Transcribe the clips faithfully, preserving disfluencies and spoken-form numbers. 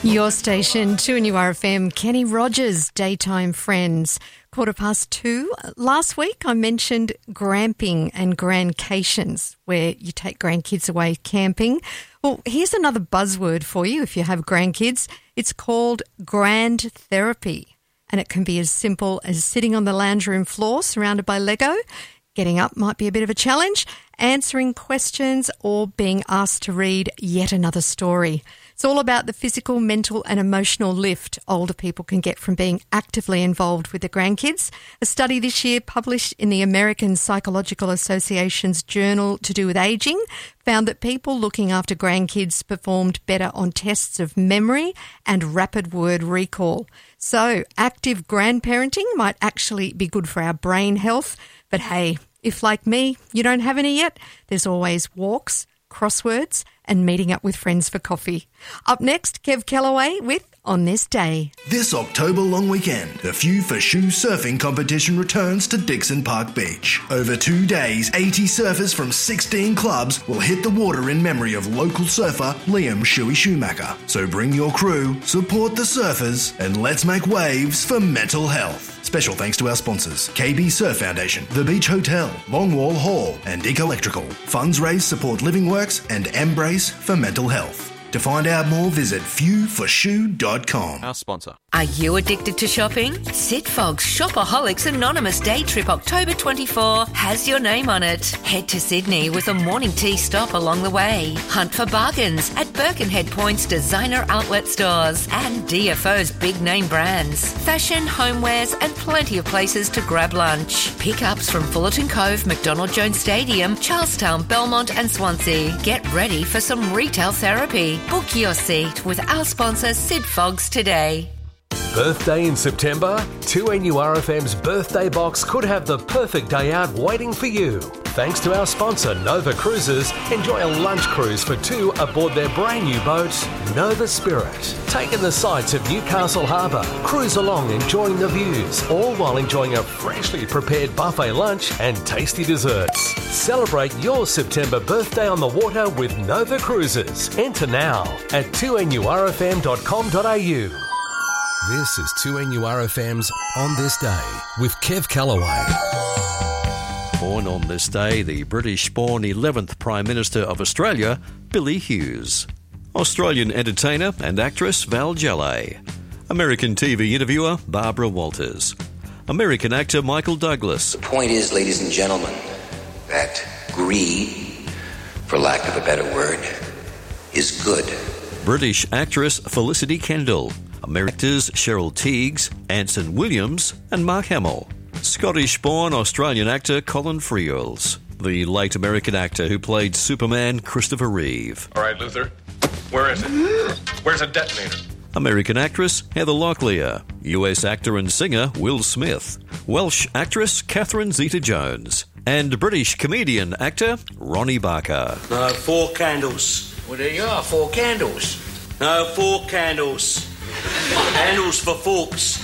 Your station, two N U R F M, Kenny Rogers, Daytime Friends. Quarter past two. Last week I mentioned gramping and grandcations, where you take grandkids away camping. Well, here's another buzzword for you if you have grandkids. It's called grand therapy, and it can be as simple as sitting on the lounge room floor surrounded by Lego. Getting up might be a bit of a challenge, answering questions, or being asked to read yet another story. It's all about the physical, mental and emotional lift older people can get from being actively involved with their grandkids. A study this year published in the American Psychological Association's journal To Do with Aging found that people looking after grandkids performed better on tests of memory and rapid word recall. So active grandparenting might actually be good for our brain health. But hey, if like me, you don't have any yet, there's always walks, crosswords and meeting up with friends for coffee. Up next, Kev Kellaway with On This Day. This October long weekend, the Few for Shoe surfing competition returns to Dixon Park Beach. Over two days, eighty surfers from sixteen clubs will hit the water in memory of local surfer Liam Shuey Schumacher. So bring your crew, support the surfers, and let's make waves for mental health. Special thanks to our sponsors, K B Surf Foundation, The Beach Hotel, Longwall Hall, and Dick Electrical. Funds raised support Living Works and Embrace for mental health. To find out more, visit few for shoe dot com. Our sponsor. Are you addicted to shopping? Sitfog's Shopaholics Anonymous Day Trip October twenty-fourth has your name on it. Head to Sydney with a morning tea stop along the way. Hunt for bargains at Birkenhead Point's designer outlet stores and D F O's big name brands. Fashion, homewares and plenty of places to grab lunch. Pickups from Fullerton Cove, McDonald Jones Stadium, Charlestown, Belmont and Swansea. Get ready for some retail therapy. Book your seat with our sponsor Sid Fogs today. Birthday in September? two N U R F M's birthday box could have the perfect day out waiting for you. Thanks to our sponsor Nova Cruises, enjoy a lunch cruise for two aboard their brand new boat, Nova Spirit. Take in the sights of Newcastle Harbour, cruise along enjoying the views, all while enjoying a freshly prepared buffet lunch and tasty desserts. Celebrate your September birthday on the water with Nova Cruises. Enter now at two N U R F M dot com dot A U. This is two N U R F M's On This Day with Kev Kellaway. Born on this day, the British-born eleventh Prime Minister of Australia, Billy Hughes. Australian entertainer and actress Val Jellay. American T V interviewer Barbara Walters. American actor Michael Douglas. The point is, ladies and gentlemen, that greed, for lack of a better word, is good. British actress Felicity Kendall. Americans Cheryl Teagues, Anson Williams and Mark Hamill. Scottish-born Australian actor Colin Friels. The late American actor who played Superman Christopher Reeve. All right, Luther, where is it? Where's a detonator? American actress Heather Locklear. U S actor and singer Will Smith. Welsh actress Catherine Zeta-Jones. And British comedian actor Ronnie Barker. No, four candles. Well, there you are, four candles. No, four candles. Handles for forks.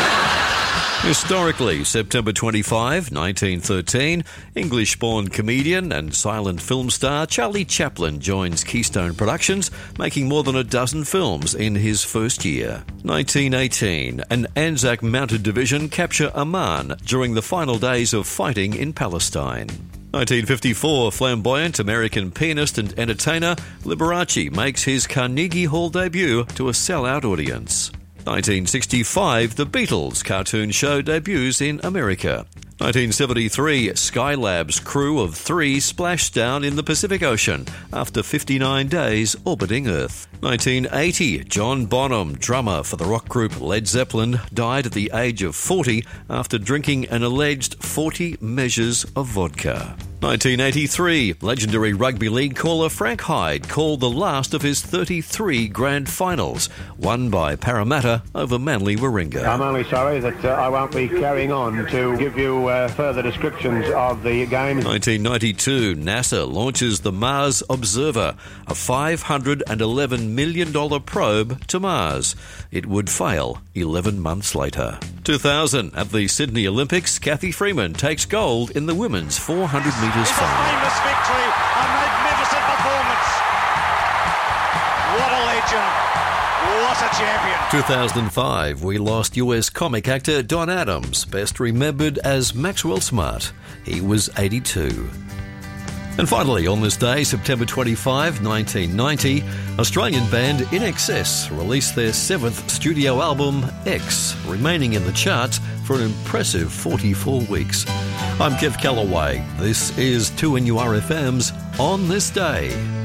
Historically, September twenty-fifth, nineteen thirteen, English-born comedian and silent film star Charlie Chaplin joins Keystone Productions, making more than a dozen films in his first year. nineteen eighteen, an Anzac Mounted Division capture Amman during the final days of fighting in Palestine. nineteen fifty-four, flamboyant American pianist and entertainer Liberace makes his Carnegie Hall debut to a sellout audience. nineteen sixty-five, The Beatles cartoon show debuts in America. nineteen seventy-three, Skylab's crew of three splashed down in the Pacific Ocean after fifty-nine days orbiting Earth. nineteen eighty, John Bonham, drummer for the rock group Led Zeppelin, died at the age of forty after drinking an alleged forty measures of vodka. nineteen eighty-three, legendary rugby league caller Frank Hyde called the last of his thirty-three grand finals, won by Parramatta over Manly Warringah. I'm only sorry that uh, I won't be carrying on to give you uh, further descriptions of the game. nineteen ninety-two, NASA launches the Mars Observer, a five hundred eleven million dollars probe to Mars. It would fail eleven months later. two thousand, at the Sydney Olympics, Kathy Freeman takes gold in the women's four hundred metres It's final. a famous victory, a magnificent performance. What a legend. What a champion. two thousand five, we lost U S comic actor Don Adams, best remembered as Maxwell Smart. He was eighty-two. And finally, on this day, September twenty-fifth, nineteen ninety, Australian band In Excess released their seventh studio album, X, remaining in the charts for an impressive forty-four weeks. I'm Kev Callaway. This is two N U R F M's On This Day.